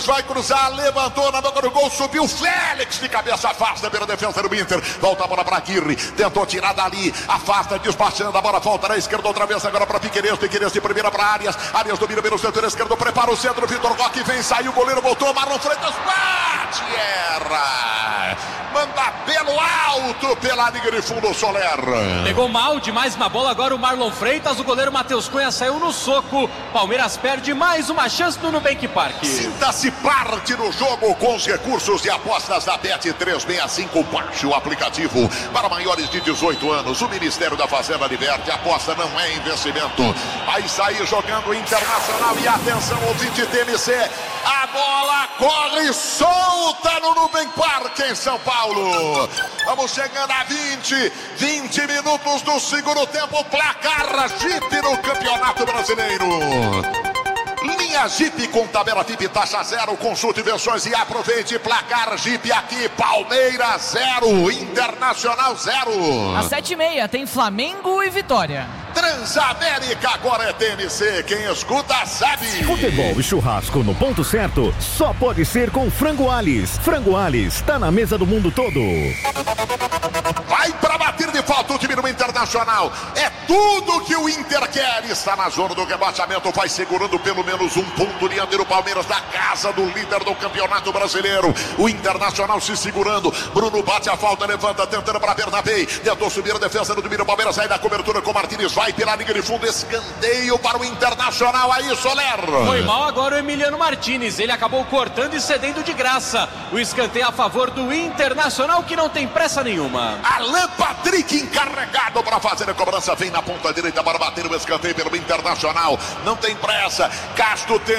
Vai cruzar, levantou na boca do gol, subiu Félix de cabeça, afasta pela defesa do Inter, volta a bola para Aguirre, tentou tirar dali, afasta, despachando, a bola volta na esquerda outra vez, agora para Piquerez de primeira para Arias domina pelo setor esquerdo, prepara o centro, Vitor Roque vem, saiu, o goleiro voltou, Marlon Freitas bate, erra, manda pelo alto, pela linha de fundo, Soler. Pegou mal demais uma bola, agora o Marlon Freitas, o goleiro Matheus Cunha saiu no soco, Palmeiras perde mais uma chance no Nubank Park. Sinta-se parte no jogo com os recursos de apostas da Bet365. Baixe o aplicativo para maiores de 18 anos. O Ministério da Fazenda diverte. Aposta não é investimento. Vai sair jogando Internacional. E atenção, ouvinte TMC. A bola corre solta no Nubank Park em São Paulo. Vamos chegando a 20 minutos do segundo tempo. Placar Jeep no Campeonato Brasileiro. Linha Jeep com tabela VIP taxa zero, consulte versões e aproveite. Placar Jeep aqui, Palmeiras 0, Internacional 0. Às 7h30 tem Flamengo e Vitória. Transamérica agora é TMC, quem escuta sabe. Futebol e churrasco no ponto certo só pode ser com Frango Alis. Frango Alis tá na mesa do mundo todo. Vai para bater de falta o time do Internacional. É tudo que o Inter quer. Está na zona do rebaixamento, vai segurando pelo menos um ponto diante do Palmeiras, da casa do líder do Campeonato Brasileiro. O Internacional se segurando. Bruno bate a falta, levanta, tentando para Bernabé. Tentou subir a defesa do domínio. Palmeiras sai da cobertura com Martínez. Vai pela linha de fundo, escanteio para o Internacional. Aí, Soler. Foi mal agora o Emiliano Martínez. Ele acabou cortando e cedendo de graça. O escanteio a favor do Internacional, que não tem pressa nenhuma. Alan Patrick encarregado para fazer a cobrança. Vem na ponta direita para bater o escanteio pelo Internacional. Não tem pressa. Castro tem